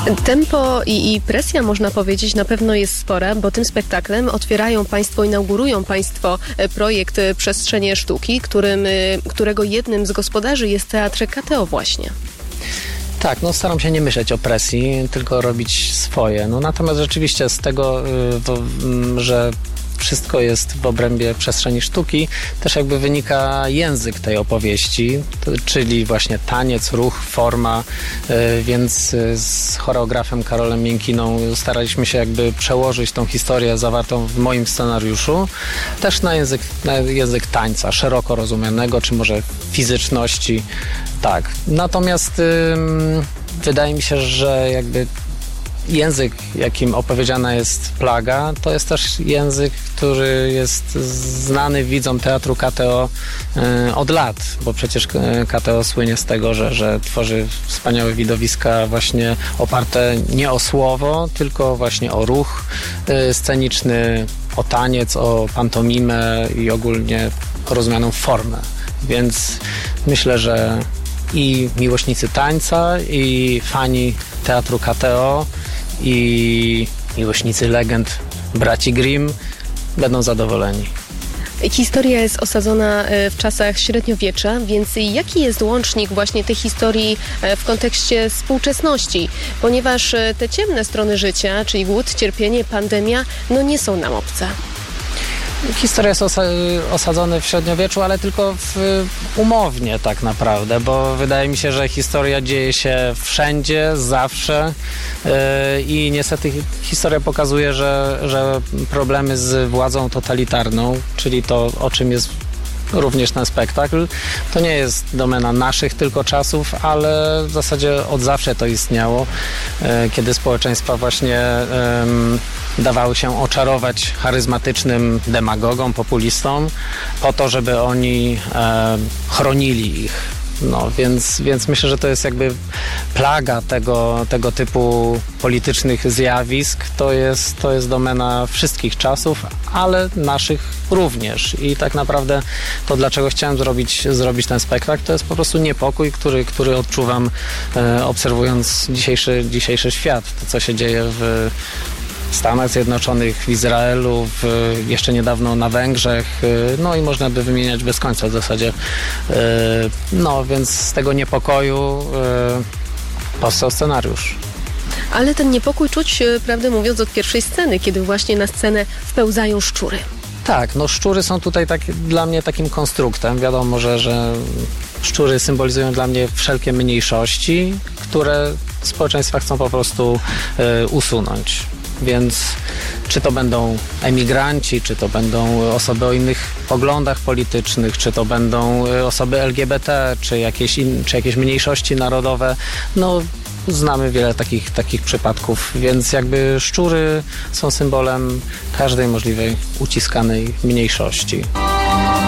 Tempo i presja, można powiedzieć, na pewno jest spora, bo tym spektaklem inaugurują Państwo projekt Przestrzenie Sztuki, którego jednym z gospodarzy jest Teatr KTO właśnie. Tak, staram się nie myśleć o presji, tylko robić swoje. Natomiast rzeczywiście z tego, że wszystko jest w obrębie przestrzeni sztuki, też jakby wynika język tej opowieści, czyli właśnie taniec, ruch, forma, więc z choreografem Karolem Miękiną staraliśmy się jakby przełożyć tą historię zawartą w moim scenariuszu też na język tańca, szeroko rozumianego, czy może fizyczności. Tak. Natomiast wydaje mi się, że jakby język, jakim opowiedziana jest Plaga, to jest też język, który jest znany widzom Teatru KTO od lat, bo przecież KTO słynie z tego, że tworzy wspaniałe widowiska właśnie oparte nie o słowo, tylko właśnie o ruch sceniczny, o taniec, o pantomimę i ogólnie rozumianą formę. Więc myślę, że i miłośnicy tańca, i fani Teatru KTO, i miłośnicy legend braci Grimm będą zadowoleni. Historia jest osadzona w czasach średniowiecza, więc jaki jest łącznik właśnie tej historii w kontekście współczesności? Ponieważ te ciemne strony życia, czyli głód, cierpienie, pandemia, nie są nam obce. Historia jest osadzona w średniowieczu, ale tylko umownie tak naprawdę, bo wydaje mi się, że historia dzieje się wszędzie, zawsze i niestety historia pokazuje, że problemy z władzą totalitarną, czyli to, o czym jest również ten spektakl, to nie jest domena naszych tylko czasów, ale w zasadzie od zawsze to istniało, kiedy społeczeństwa właśnie dawały się oczarować charyzmatycznym demagogom, populistom po to, żeby oni chronili ich. Więc myślę, że to jest jakby plaga tego typu politycznych zjawisk. To jest domena wszystkich czasów, ale naszych również. I tak naprawdę to, dlaczego chciałem zrobić ten spektakl, to jest po prostu niepokój, który odczuwam obserwując dzisiejszy świat. To, co się dzieje w Stanach Zjednoczonych, w Izraelu, jeszcze niedawno na Węgrzech, i można by wymieniać bez końca w zasadzie. Więc z tego niepokoju powstał scenariusz. Ale ten niepokój czuć, prawdę mówiąc, od pierwszej sceny, kiedy właśnie na scenę wpełzają szczury. Tak, szczury są tutaj dla mnie takim konstruktem. Wiadomo, że szczury symbolizują dla mnie wszelkie mniejszości, które społeczeństwa chcą po prostu usunąć. Więc czy to będą emigranci, czy to będą osoby o innych poglądach politycznych, czy to będą osoby LGBT, czy jakieś mniejszości narodowe, znamy wiele takich przypadków, więc jakby szczury są symbolem każdej możliwej uciskanej mniejszości.